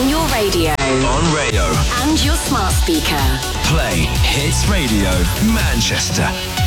On your radio. On radio. And your smart speaker. Play Hits Radio Manchester.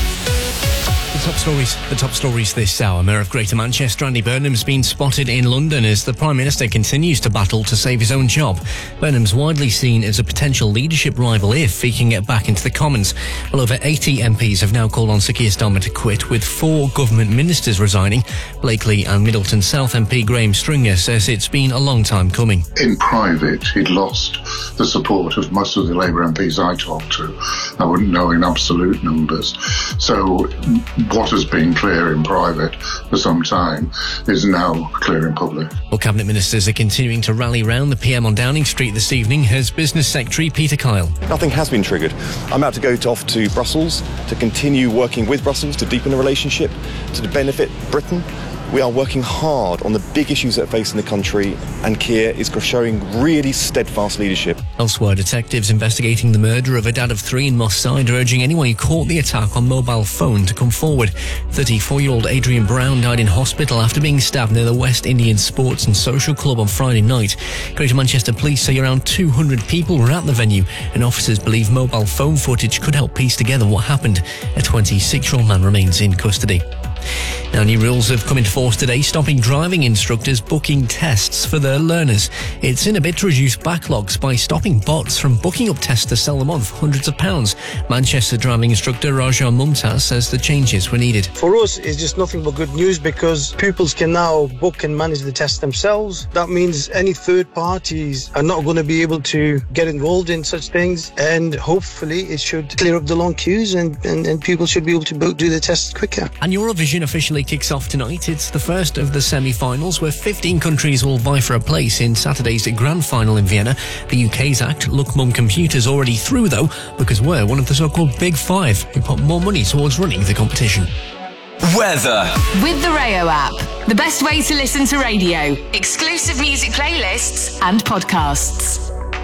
The top stories this hour. Mayor of Greater Manchester, Andy Burnham's been spotted in London as the Prime Minister continues to battle to save his own job. Burnham's widely seen as a potential leadership rival if he can get back into the Commons. Well, over 80 MPs have now called on Sir Keir Starmer to quit, with 4 government ministers resigning. Blakely and Middleton South MP Graham Stringer says it's been a long time coming. In private, he'd lost the support of most of the Labour MPs I talked to. I wouldn't know in absolute numbers. So what has been clear in private for some time is now clear in public. Well, Cabinet Ministers are continuing to rally round the PM on Downing Street this evening, as Business Secretary Peter Kyle. Nothing has been triggered. I'm about to go off to Brussels to continue working with Brussels to deepen the relationship, to benefit Britain. We are working hard on the big issues that are facing the country, and Keir is showing really steadfast leadership. Elsewhere, detectives investigating the murder of a dad of 3 in Moss Side are urging anyone who caught the attack on mobile phone to come forward. 34-year-old Adrian Brown died in hospital after being stabbed near the West Indian Sports and Social Club on Friday night. Greater Manchester Police say around 200 people were at the venue, and officers believe mobile phone footage could help piece together what happened. A 26-year-old man remains in custody. Now, new rules have come into force today, stopping driving instructors booking tests for their learners. It's in a bid to reduce backlogs by stopping bots from booking up tests to sell them on for hundreds of pounds. Manchester driving instructor Raja Mumtaz says the changes were needed. For us, it's just nothing but good news, because pupils can now book and manage the test themselves. That means any third parties are not going to be able to get involved in such things, and hopefully it should clear up the long queues and people should be able to do the tests quicker. And Eurovision officially kicks off tonight. It's the first of the semi-finals, where 15 countries will vie for a place in Saturday's grand final in Vienna. The UK's act, Look Mum Computer's, already through though, because we're one of the so-called Big Five who put more money towards running the competition. Weather. With the Rayo app, the best way to listen to radio. Exclusive music playlists and podcasts.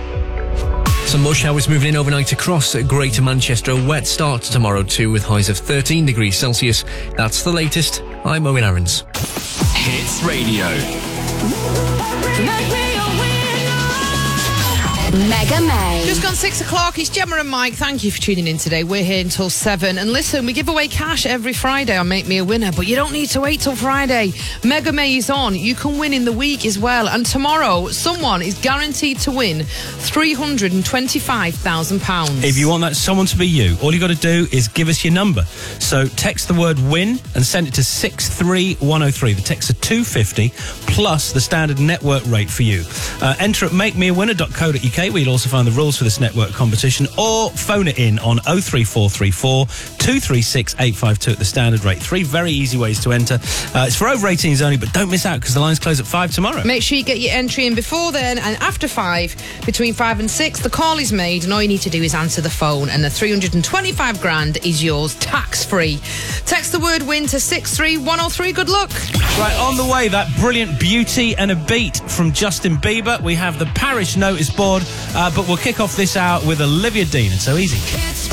Some more showers moving in overnight across Greater Manchester. A wet start tomorrow too, with highs of 13 degrees Celsius. That's the latest. I'm Owen Aarons. Hits Radio. Mega May. Just gone 6 o'clock. It's Gemma and Mike. Thank you for tuning in today. We're here until 7. And listen, we give away cash every Friday on Make Me a Winner, but you don't need to wait till Friday. Mega May is on. You can win in the week as well. And tomorrow, someone is guaranteed to win £325,000. If you want that someone to be you, all you got to do is give us your number. So text the word WIN and send it to 63103. The texts are £250 plus the standard network rate for you. Enter at makemeawinner.co.uk, where you'll also find the rules for this network competition, or phone it in on 03434 236 852 at the standard rate. 3 very easy ways to enter. It's for over 18s only, but don't miss out because the lines close at 5 tomorrow. Make sure you get your entry in before then, and after 5, between 5 and 6, the call is made, and all you need to do is answer the phone, and the 325 grand is yours tax-free. Text the word WIN to 63103. Good luck. Right, on the way, that brilliant Beauty and a Beat from Justin Bieber. We have the parish notice board, but we'll kick off this hour with Olivia Dean. It's So Easy.